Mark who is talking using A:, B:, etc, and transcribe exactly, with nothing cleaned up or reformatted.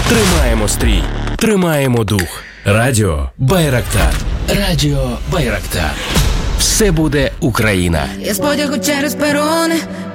A: Тримаємо стрій, тримаємо дух. Радіо Байрактар. Радіо Байрактар. Все буде Україна.
B: Я з потягу через перони,